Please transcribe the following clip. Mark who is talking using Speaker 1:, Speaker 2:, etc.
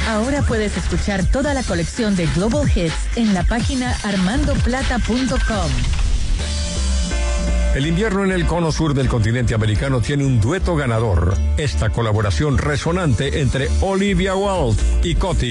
Speaker 1: Ahora puedes escuchar toda la colección de Global Hits en la página armandoplata.com.
Speaker 2: El invierno en el cono sur del continente americano tiene un dueto ganador. Esta colaboración resonante entre Olivia Wilde y Coti.